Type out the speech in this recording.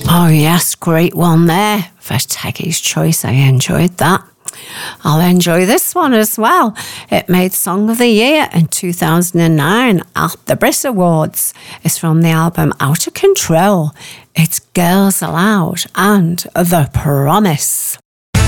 Oh yes, great one there for Teggy's Choice. I enjoyed that. I'll enjoy this one as well. It made Song of the Year in 2009 at the Brit Awards. It's from the album Out of Control. It's Girls Aloud and The Promise.